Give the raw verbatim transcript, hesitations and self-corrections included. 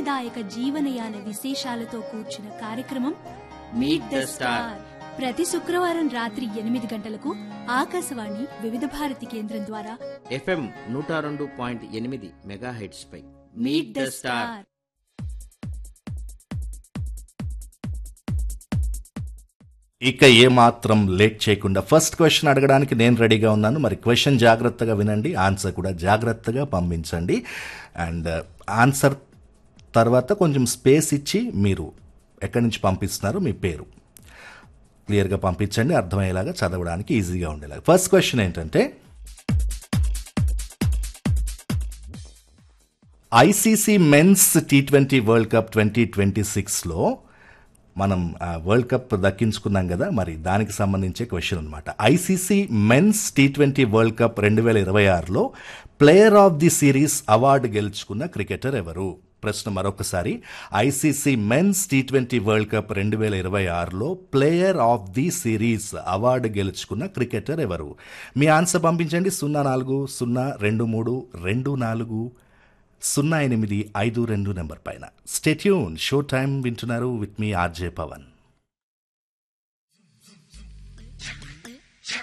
స్ఫూర్తిదాయక జీవనయాన విశేషాలతో కూర్చున్న కార్యక్రమం మీట్ ద స్టార్. ప్రతి శుక్రవారం రాత్రి ఎనిమిది గంటలకు ఆకాశవాణి వివిధ భారతి కేంద్రం ద్వారా ఎఫ్ఎం నూట రెండు పాయింట్ ఎనిమిది mega heads pi meet the star. ఇక ఏమాత్రం లేట్ చేయకుండా ఫస్ట్ క్వశ్చన్ అడగడానికి నేను రెడీగా ఉన్నాను. మరి క్వశ్చన్ జాగ్రత్తగా వినండి, ఆన్సర్ కూడా జాగ్రత్తగా పంపించండి. అండ్ ఆన్సర్ తర్వాత కొంచెం స్పేస్ ఇచ్చి మీరు ఎక్కడి నుంచి పంపిస్తున్నారో మీ పేరు క్లియర్గా పంపించండి, అర్థమయ్యేలాగా చదవడానికి ఈజీగా ఉండేలాగా. ఫస్ట్ క్వశ్చన్ ఏంటంటే, ICC men's T twenty world cup twenty twenty సిక్స్లో మనం వరల్డ్ కప్ దక్కించుకున్నాం కదా, మరి దానికి సంబంధించే క్వశ్చన్ అనమాట. ICC men's T twenty world cup రెండు వేల ఇరవై ఆరులో player of the series award గెలుచుకున్న క్రికెటర్ ఎవరు? ప్రశ్న మరొకసారి, ICC men's T twenty world cup రెండు వేల ఇరవై ఆరులో player of the series award గెలుచుకున్న క్రికెటర్ ఎవరు? మీ ఆన్సర్ పంపించండి సున్నా నాలుగు సున్నా రెండు మూడు రెండు నాలుగు సున్నా ఎనిమిది ఐదు రెండు నెంబర్ పైన. స్టే ట్యూన్, షో టైం వింటున్నారు విత్ మీ ఆర్జే పవన్.